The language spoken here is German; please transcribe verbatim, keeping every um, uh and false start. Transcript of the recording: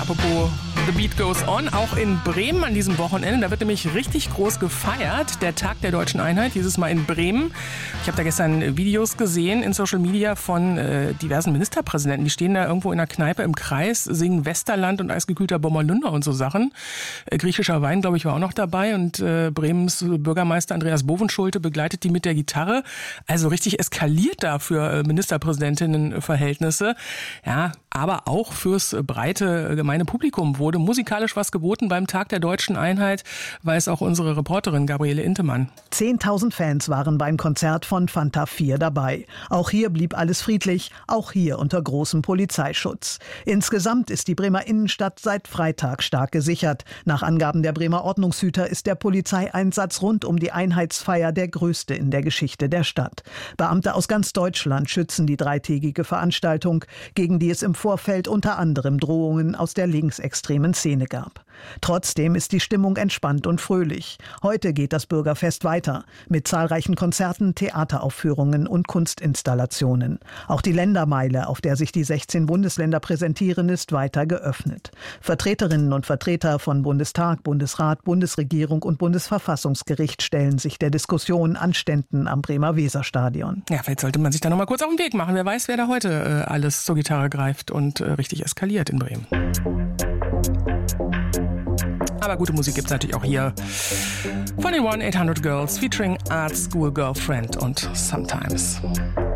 apropos The Beat Goes On, auch in Bremen an diesem Wochenende. Da wird nämlich richtig groß gefeiert, der Tag der Deutschen Einheit, dieses Mal in Bremen. Ich habe da gestern Videos gesehen in Social Media von äh, diversen Ministerpräsidenten. Die stehen da irgendwo in der Kneipe im Kreis, singen Westerland und eisgekühlter Bommerlunder und so Sachen. Äh, griechischer Wein, glaube ich, war auch noch dabei. Und äh, Bremens Bürgermeister Andreas Bovenschulte begleitet die mit der Gitarre. Also richtig eskaliert da für äh, Ministerpräsidentinnenverhältnisse. Ja, aber auch fürs breite gemeine Publikum wurde musikalisch was geboten beim Tag der Deutschen Einheit, weiß auch unsere Reporterin Gabriele Intemann. zehntausend Fans waren beim Konzert von Fanta vier dabei. Auch hier blieb alles friedlich, auch hier unter großem Polizeischutz. Insgesamt ist die Bremer Innenstadt seit Freitag stark gesichert. Nach Angaben der Bremer Ordnungshüter ist der Polizeieinsatz rund um die Einheitsfeier der größte in der Geschichte der Stadt. Beamte aus ganz Deutschland schützen die dreitägige Veranstaltung, gegen die es im Vorfeld unter anderem Drohungen aus der linksextremen Szene gab. Trotzdem ist die Stimmung entspannt und fröhlich. Heute geht das Bürgerfest weiter mit zahlreichen Konzerten, Theateraufführungen und Kunstinstallationen. Auch die Ländermeile, auf der sich die sechzehn Bundesländer präsentieren, ist weiter geöffnet. Vertreterinnen und Vertreter von Bundestag, Bundesrat, Bundesregierung und Bundesverfassungsgericht stellen sich der Diskussion an Ständen am Bremer Weserstadion. Ja, vielleicht sollte man sich da noch mal kurz auf den Weg machen. Wer weiß, wer da heute äh, alles zur Gitarre greift und äh, richtig eskaliert in Bremen. Aber gute Musik gibt es natürlich auch hier von den one eight hundred Girls featuring Art School Girlfriend und Sometimes.